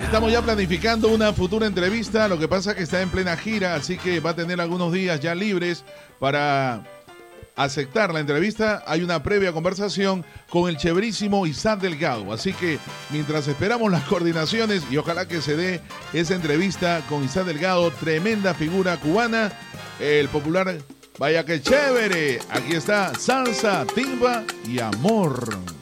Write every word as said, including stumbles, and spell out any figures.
Estamos ya planificando una futura entrevista. Lo que pasa es que está en plena gira, así que va a tener algunos días ya libres para aceptar la entrevista. Hay una previa conversación con el chéverísimo Isaac Delgado. Así que mientras esperamos las coordinaciones y ojalá que se dé esa entrevista con Isaac Delgado, tremenda figura cubana, el popular Vaya que chévere. Aquí está salsa, timba y amor.